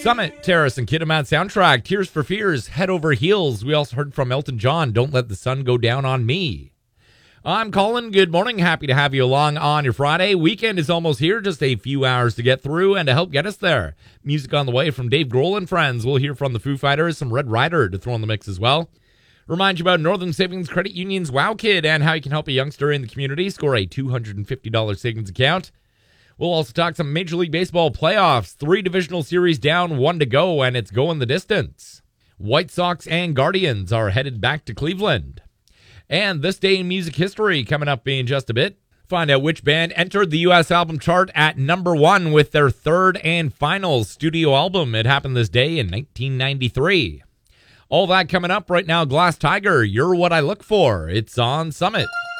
Summit, Terrace, and Kidderman soundtrack. Tears for Fears, Head Over Heels. We also heard from Elton John, Don't Let the Sun Go Down on Me. I'm Colin. Good morning. Happy to have you along on your Friday. Weekend is almost here. Just a few hours to get through and to help get us there. Music on the way from Dave Grohl and friends. We'll hear from the Foo Fighters, some Red Rider to throw in the mix as well. Remind you about Northern Savings Credit Union's Wow Kid and how you can help a youngster in the community score a $250 savings account. We'll also talk some Major League Baseball playoffs. 3 divisional series down, 1 to go, and it's going the distance. White Sox and Guardians are headed back to Cleveland. And this day in music history coming up in just a bit. Find out which band entered the U.S. album chart at number 1 with their third and final studio album. It happened this day in 1993. All that coming up right now. Glass Tiger, You're What I Look For. It's on Summit.